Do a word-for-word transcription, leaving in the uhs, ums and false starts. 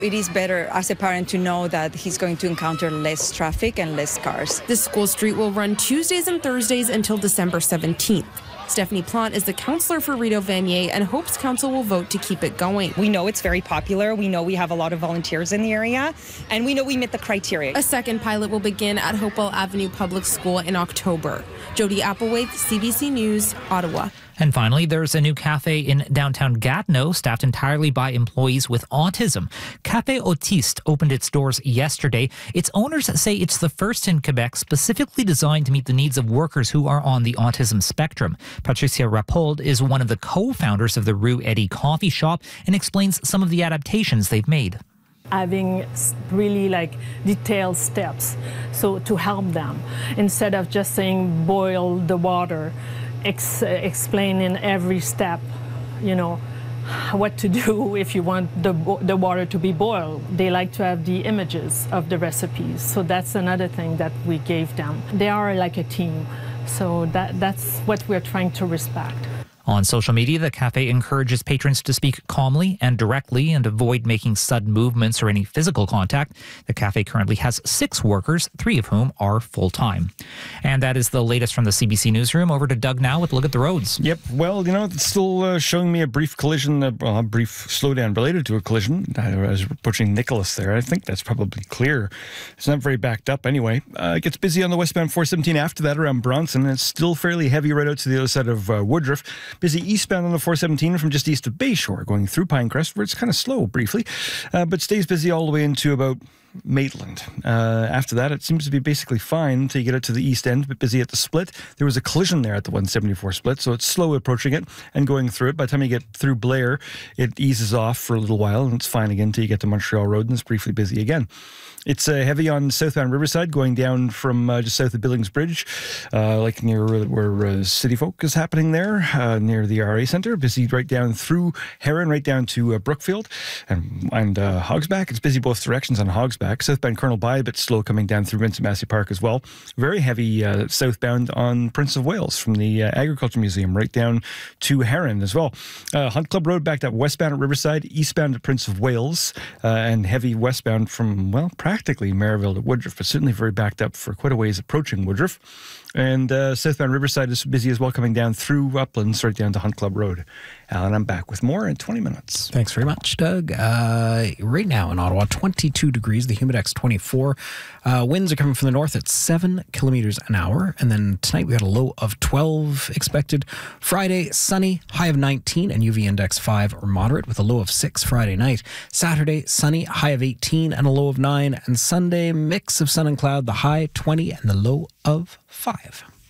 It is better as a parent to know that he's going to encounter less traffic and less cars. The school street will run Tuesdays and Thursdays until December seventeenth. Stephanie Plante is the counselor for Rideau Vanier and hopes council will vote to keep it going. We know it's very popular. We know we have a lot of volunteers in the area, and we know we met the criteria. A second pilot will begin at Hopewell Avenue Public School in October. Jody Applewhite, C B C News, Ottawa. And finally, there's a new cafe in downtown Gatineau, staffed entirely by employees with autism. Café Autiste opened its doors yesterday. Its owners say it's the first in Quebec specifically designed to meet the needs of workers who are on the autism spectrum. Patricia Rapold is one of the co-founders of the Rue Eddy coffee shop and explains some of the adaptations they've made. Having really like detailed steps, so to help them, instead of just saying boil the water, ex explain in every step, you know, what to do if you want the, the water to be boiled. They like to have the images of the recipes, so that's another thing that we gave them. They are like a team, so that, that's what we're trying to respect. On social media, the cafe encourages patrons to speak calmly and directly and avoid making sudden movements or any physical contact. The cafe currently has six workers, three of whom are full-time. And that is the latest from the C B C Newsroom. Over to Doug now with a look at the roads. Yep. Well, you know, it's still uh, showing me a brief collision, uh, well, a brief slowdown related to a collision. I was approaching Nicholas there. I think that's probably clear. It's not very backed up anyway. Uh, it gets busy on the westbound four seventeen after that around Bronson. And it's still fairly heavy right out to the other side of uh, Woodruff. Busy eastbound on the four seventeen from just east of Bayshore, going through Pinecrest, where it's kind of slow briefly, uh, but stays busy all the way into about Maitland. Uh, after that, it seems to be basically fine until you get out to the east end, but busy at the split. There was a collision there at the one seventy-four split, so it's slow approaching it and going through it. By the time you get through Blair, it eases off for a little while, and it's fine again until you get to Montreal Road, and it's briefly busy again. It's uh, heavy on southbound Riverside, going down from uh, just south of Billings Bridge, uh, like near where uh, City Folk is happening there, uh, near the R A Centre. Busy right down through Heron, right down to uh, Brookfield and, and uh, Hogsback. It's busy both directions on Hogsback. Southbound Colonel By, a bit slow coming down through Vincent Massey Park as well. Very heavy uh, southbound on Prince of Wales from the uh, Agriculture Museum right down to Heron as well. Uh, Hunt Club Road backed up westbound at Riverside, eastbound at Prince of Wales, uh, and heavy westbound from, well, practically Maryville to Woodruff, but certainly very backed up for quite a ways approaching Woodruff. And uh, southbound Riverside is busy as well, coming down through Uplands right down to Hunt Club Road. Alan, I'm back with more in twenty minutes. Thanks very much, Doug. Uh, right now in Ottawa, twenty-two degrees, the humidex twenty-four. Uh, winds are coming from the north at seven kilometers an hour. And then tonight we had a low of twelve expected. Friday, sunny, high of nineteen, and U V index five or moderate with a low of six Friday night. Saturday, sunny, high of eighteen and a low of nine. And Sunday, mix of sun and cloud, the high twenty and the low of five.